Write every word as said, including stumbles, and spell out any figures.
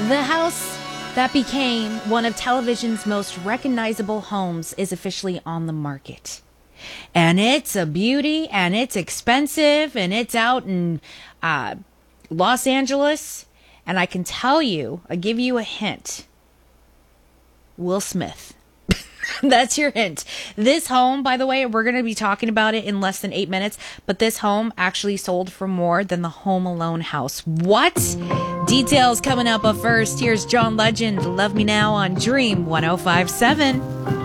The house that became one of television's most recognizable homes is officially on the market. And it's a beauty, and it's expensive, and it's out in uh, Los Angeles. And I can tell you, I'll give you a hint. Will Smith. That's your hint. This home, by the way, we're going to be talking about it in less than eight minutes, but this home actually sold for more than the Home Alone house. What? Details coming up, but first, here's John Legend, Love Me Now on Dream one oh five point seven.